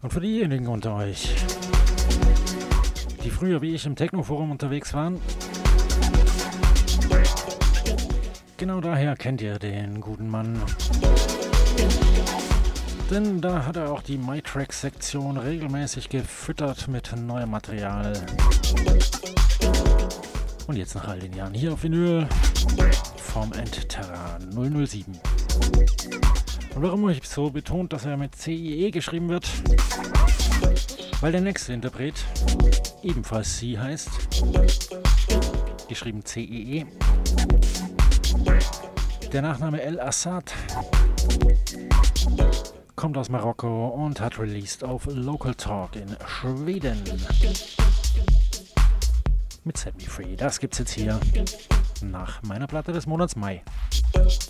Und für diejenigen unter euch, die früher wie ich im Techno-Forum unterwegs waren, genau daher kennt ihr den guten Mann. Denn da hat er auch die MyTrack-Sektion regelmäßig gefüttert mit neuem Material. Und jetzt nach all den Jahren hier auf Vinyl vom Endterra 007. Und warum habe ich so betont, dass er mit CIE geschrieben wird? Weil der nächste Interpret ebenfalls C heißt, geschrieben CEE. Der Nachname El Assad kommt aus Marokko und hat released auf Local Talk in Schweden. Mit Set Me Free. Das gibt's jetzt hier nach meiner Platte des Monats Mai.